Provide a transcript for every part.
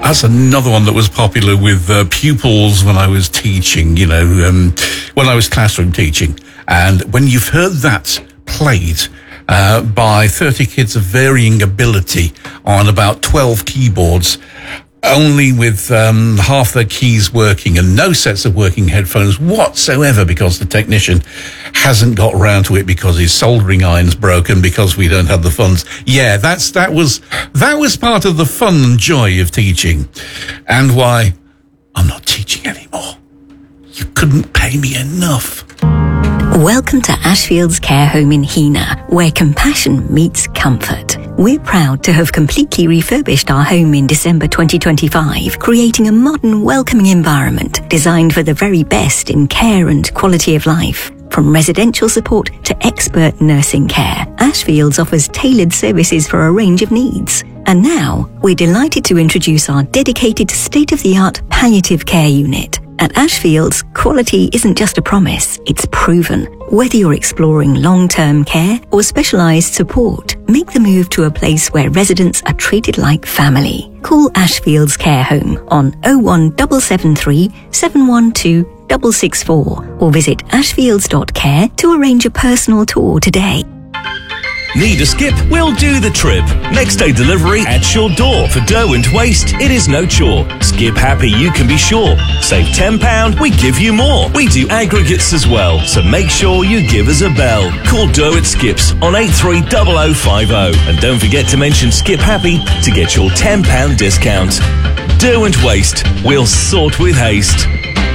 That's another one that was popular with pupils when I was teaching, when I was classroom teaching. And when you've heard that played by 30 kids of varying ability on about 12 keyboards, only with half their keys working and no sets of working headphones whatsoever because the technician hasn't got round to it because his soldering iron's broken because we don't have the funds. Yeah, that was part of the fun and joy of teaching, and why I'm not teaching anymore. You couldn't pay me enough. Welcome to Ashfield's Care Home in Heanor, where compassion meets comfort. We're proud to have completely refurbished our home in December 2025, creating a modern, welcoming environment designed for the very best in care and quality of life. From residential support to expert nursing care, Ashfields offers tailored services for a range of needs. And now, we're delighted to introduce our dedicated state-of-the-art palliative care unit. At Ashfields, quality isn't just a promise, it's proven. Whether you're exploring long-term care or specialised support, make the move to a place where residents are treated like family. Call Ashfields Care Home on 01773 712 664 or visit ashfields.care to arrange a personal tour today. Need a skip? We'll do the trip. Next day delivery at your door. For dough and waste, it is no chore. Skip happy, you can be sure. Save £10, we give you more. We do aggregates as well, so make sure you give us a bell. Call Dough at Skips on 830050. And don't forget to mention Skip Happy to get your £10 discount. Dough and waste, we'll sort with haste.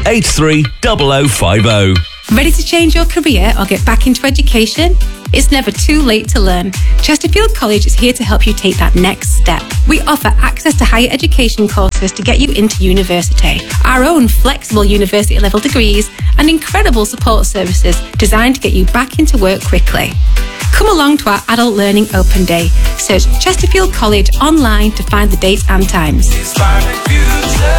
830050. Ready to change your career or get back into education? It's never too late to learn. Chesterfield College is here to help you take that next step. We offer access to higher education courses to get you into university, our own flexible university level degrees, and incredible support services designed to get you back into work quickly. Come along to our Adult Learning Open Day. Search Chesterfield College online to find the dates and times.